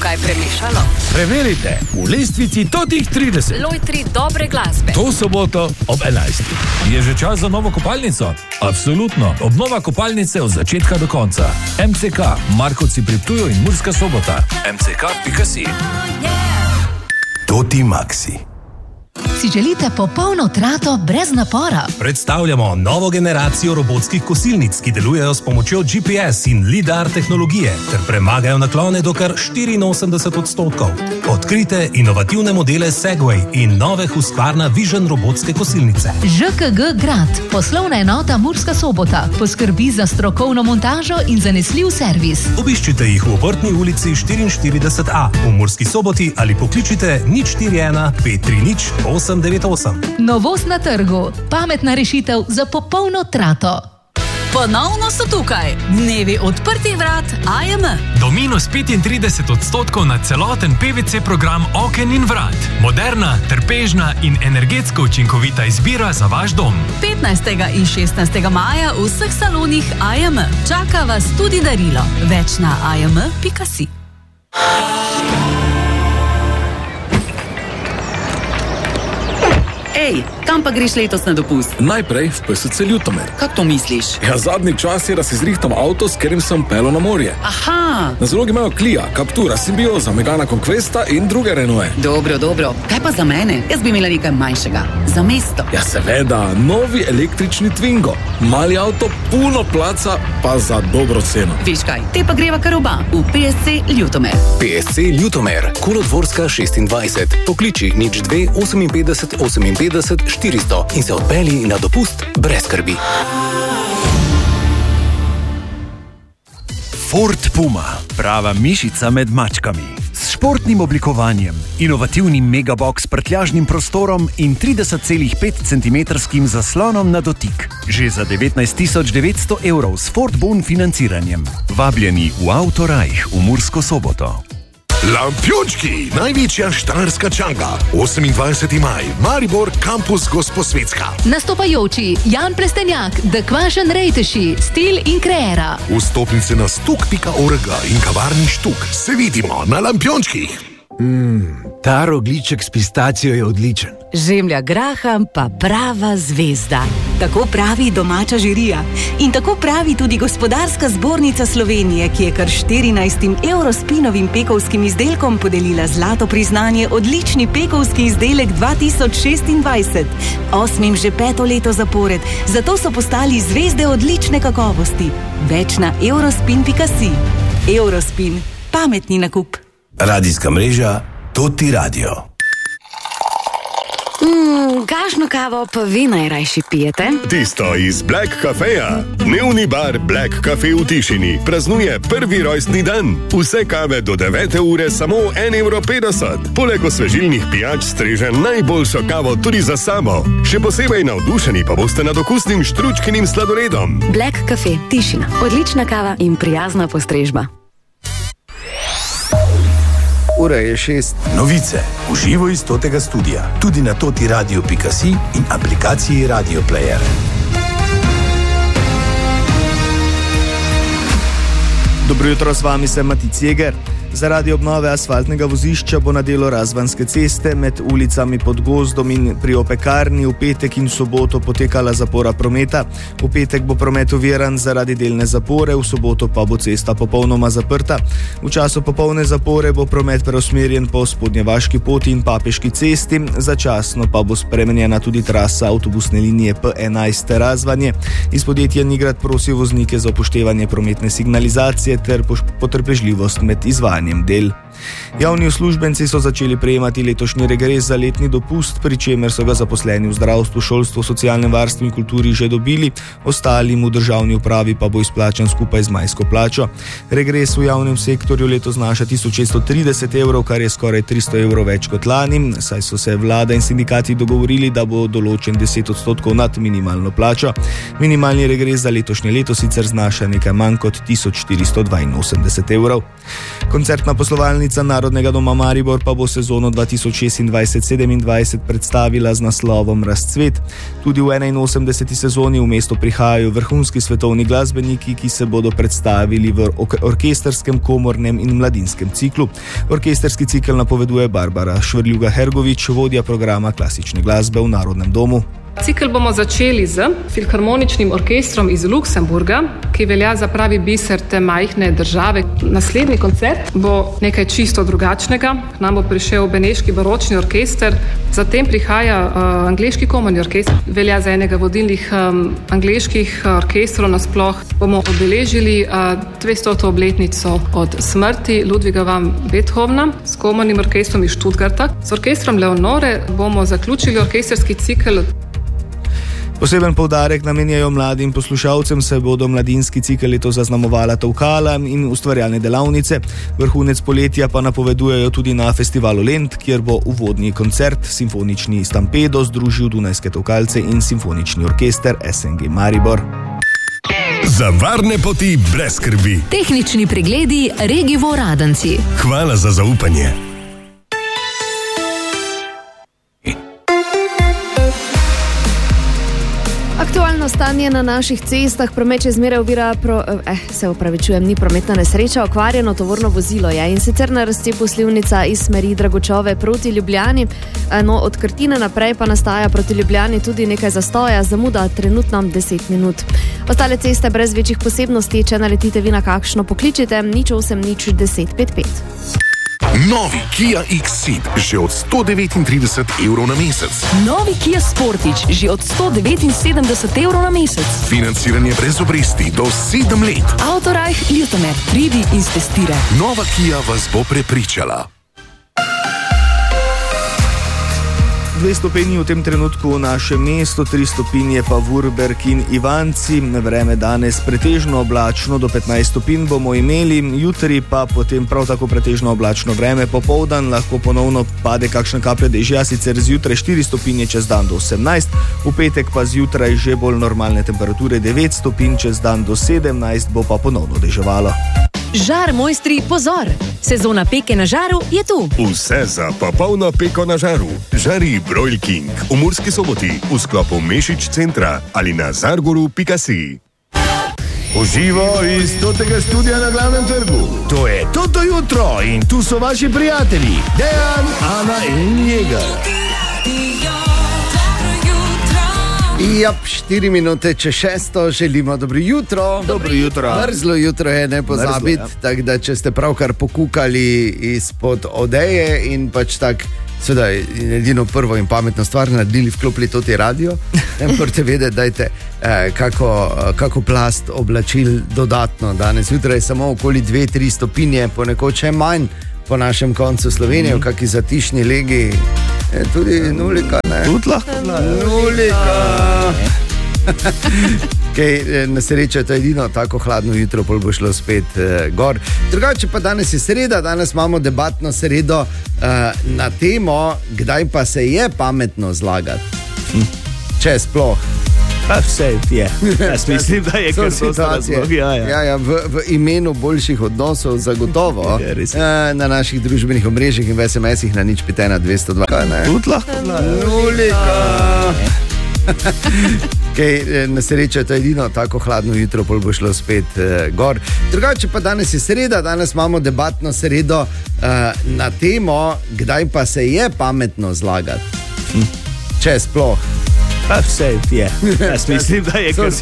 kaj premešalo? Preverite v lestvici totih 30. Lojtri dobre glasbe. To soboto ob 11. Je že čas za novo kopalnico? Absolutno. Obnova kopalnice od začetka do konca. MCK, Markovci pri Ptuju in Murska Sobota. mck.si. Toti Maxi. Si želite popolno trato brez napora? Predstavljamo novo generacijo robotskih kosilnic, ki delujejo s pomočjo GPS in LiDAR tehnologije ter premagajo naklone do kar 84%. Odkrite inovativne modele Segway in nove Husqvarna Vision robotske kosilnice. ŽKG Grad, poslovna enota Murska Sobota, poskrbi za strokovno montažo in zanesljiv servis. Obiščite jih v Obrtni ulici 44A v Murski Soboti ali pokličite 041 530 898. Novost na trgu, pametna rešitev za popolno trato. Ponovno so tukaj dnevi odprtih vrat AJM. Do minus 35% na celoten PVC program oken in vrat. Moderna, trpežna in energetsko učinkovita izbira za vaš dom. 15. in 16. maja v vseh salonih AJM. Čaka vas tudi darilo. Več na ajm.si. Ej, kam pa greš letos na dopust? Najprej v PSC Ljutomer. Kako to misliš? Ja, zadnji čas je, da si zrihtam avto, s katerim sem pelil na morje. Aha! Na zalogi imajo Clio, Captura, Symbioza, Megana Conquesta in druge Renault. Dobro. Kaj pa za mene? Jaz bi imela nekaj manjšega. Za mesto. Ja, seveda, novi električni Twingo. Mali avto, puno placa, pa za dobro ceno. Veš kaj, te pa greva kar oba v PSC Ljutomer. PSC Ljutomer, Kolodvorska 26. Pokliči 02 58 58 400 in se odpelji na dopust brez skrbi. Ford Puma, prava mišica med mačkami. S športnim oblikovanjem, inovativnim megabox s prtljažnim prostorom in 30,5 cm zaslonom na dotik. Že za 19 900 € s Ford Bon financiranjem. Vabljeni v Autorajh v Mursko Soboto. Lampiončki, največja štajerska čanga, 28. maj, Maribor, kampus Gosposvetska. Nastopajoči Jan Plestenjak, The Kvašen Rejteši, Stil in Kreera. Vstopnice na stuk.org in kavarni Štuk. Se vidimo na Lampiončkih. Ta rogljiček s pistacijo je odličen. Žemlja graham pa prava zvezda. Tako pravi domača žirija. In tako pravi tudi Gospodarska zbornica Slovenije, ki je kar 14 Eurospinovim pekovskim izdelkom podelila zlato priznanje odlični pekovski izdelek 2026. 8. že 5. leto zapored, zato so postali zvezde odlične kakovosti. Več na eurospin.si. Eurospin. Pametni nakup. Radijska mreža Toti Radio. Kakšno kavo pa vi najrajši pijete? Tisto iz Black Cafeja. Dnevni bar Black Cafe v Tišini praznuje prvi rojstni dan. Vse kave do 9. ure samo 1,50 €. Poleg osvežilnih pijač streže najboljšo kavo tudi za sabo. Še posebej navdušeni pa boste nad okusnim štručkinim sladoledom. Black Cafe Tišina. Odlična kava in prijazna postrežba. Ura je 6. Novice v živo iz Totega studia. Tudi na totiradio.si in aplikaciji Radio Player. Dobro jutro, s vami sem Matic Jeger. Zaradi obnove asfaltnega vozišča bo na delo Razvanske ceste med ulicami Pod Gozdom in pri Opekarni v petek in soboto potekala zapora prometa. V petek bo promet oviran zaradi delne zapore, v soboto pa bo cesta popolnoma zaprta. V času popolne zapore bo promet preusmerjen po Spodnjevaški poti in Papeški cesti, začasno pa bo spremenjena tudi trasa avtobusne linije P11 Razvanje. Iz podjetja Nigrad prosi voznike za upoštevanje prometne signalizacije ter potrpežljivost med izvajanjem del. Javni uslužbenci so začeli prejemati letošnji regres za letni dopust, pri čemer so ga zaposleni v zdravstvu, šolstvu, socialnem varstvu in kulturi že dobili, ostalim v državni upravi pa bo izplačan skupaj z majsko plačo. Regres v javnem sektorju letos znaša 1630 €, kar je skoraj 300 € več kot lani, saj so se vlada in sindikati dogovorili, da bo določen 10% nad minimalno plačo. Minimalni regres za letošnje leto sicer znaša nekaj manj kot 1482 €. Koncertna poslovalnica kosilnica Narodnega doma Maribor pa bo sezono 2026-27 predstavila z naslovom Razcvet. Tudi v 81. sezoni v mesto prihajajo vrhunski svetovni glasbeniki, ki se bodo predstavili v orkestrskem, komornem in mladinskem ciklu. Orkestrski cikel napoveduje Barbara Švrljuga-Hergovič, vodja programa klasične glasbe v Narodnem domu. Cikel bomo začeli z filharmoničnim orkestrom iz Luksemburga, ki velja za pravi biser te majhne države. Naslednji koncert bo nekaj čisto drugačnega. K nam bo prišel beneški baročni orkester, zatem prihaja angleški komorni orkester, velja za enega vodilnih angleških orkestrov nasploh. Bomo obeležili 200. obletnico od smrti Ludviga van Beethovna s komornim orkestrom iz Stuttgarta. S orkestrom Leonore bomo zaključili orkesterski cikel. Poseben poudarek namenjajo mladim poslušalcem, se bodo mladinski cikel leto zaznamovala tolkala in ustvarjalne delavnice. Vrhunec poletja pa napovedujejo tudi na festivalu Lent, kjer bo uvodni koncert Simfonični Stampedo združil dunajske tolkalce in simfonični orkester SNG Maribor. Za varne poti brez skrbi. Tehnični pregledi Regivo Radenci. Hvala za zaupanje. Aktualno stanje na naših cestah, promet še zmeraj ovira, ni prometna nesreča, okvarjeno tovorno vozilo je in sicer na razcepu Slivnica iz smeri Dragočove proti Ljubljani, od Krtine naprej pa nastaja proti Ljubljani tudi nekaj zastoja, zamuda trenutno 10 minut. Ostale ceste brez večjih posebnosti, če naletite vi na kakšno, pokličite 08 10 55. Novi Kia X-Ceed že od 139 evrov na mesec. Novi Kia Sportage že od 179 evrov na mesec. Financiranje brez obresti do 7 let. Autorajh Ljutomer, pridi in stestiraj. Nova Kia vas bo prepričala. 2 stopinji v tem trenutku v našem mestu, 3 stopinje pa Vurberg in Ivanci. Vreme danes pretežno oblačno, do 15 stopinj bomo imeli, jutri pa potem prav tako pretežno oblačno vreme, popoldan lahko ponovno pade kakšna kaplja dežja, sicer zjutraj 4 stopinje, čez dan do 18, v petek pa zjutraj že bolj normalne temperature 9 stopinj, čez dan do 17 bo pa ponovno deževalo. Žar mojstri, pozor! Sezona peke na žaru je tu. Vse za popolno peko na žaru. Žari Broil King v Murski Soboti v sklopu Mešič centra ali na zargoru.si. Uživo iz totega studia na Glavnem trgu. To je Toto jutro in tu so vaši prijatelji Dejan, Ana in Jeger. Jap, 4 minute če 6, želimo dobro jutro. Dobro jutro. Mrzlo jutro je, ne pozabiti, tako da če ste pravkar pokukali izpod odeje in pač tak, seveda, edino prvo in pametno stvar naredili, vklopili to ti radio, ne morate vedeti, dajte kako plast oblačil dodatno danes. Jutraj je samo okoli 2-3 stopinje, ponekod še manj po našem koncu Slovenije, v kaki zatišni legi. Tudi nulika, ne? Tudi lahko. Nulika. Na srečo je to edino tako hladno jutro, pol bo šlo spet gor. Drugače pa danes je sreda, danes imamo debatno sredo na temo, kdaj pa se je pametno zlagati. Če sploh. Pa vse je. Jaz mislim, da je kar so razlogi. V imenu boljših odnosov zagotovo na naših družbenih omrežjih in v SMS-ih na 051 202. Tudi lahko. Nulika. Na srečo je to edino tako hladno jutro, pol bo šlo spet gor. Drugače pa danes je sreda, danes imamo debatno sredo na temo, kdaj pa se je pametno zlagati. Če sploh. Pa vse je. Jaz mislim, da je kar so